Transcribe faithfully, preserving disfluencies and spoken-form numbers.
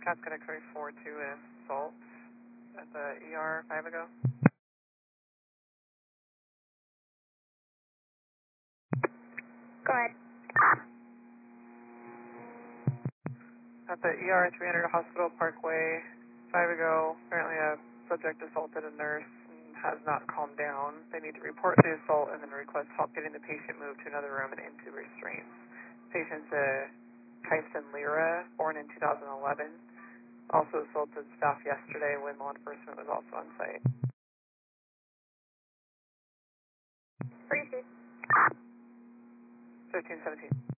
Cat's gonna carry forward to an assault at the E R five ago. Go ahead. At the E R three hundred Hospital Parkway, five ago, apparently a subject assaulted a nurse and has not calmed down. They need to report the assault and then request help getting the patient moved to another room and into restraints. Patient's a Kyson Lira, born in two thousand eleven. Also assaulted staff yesterday when law enforcement was also on site. Briefly. fifteen seventeen.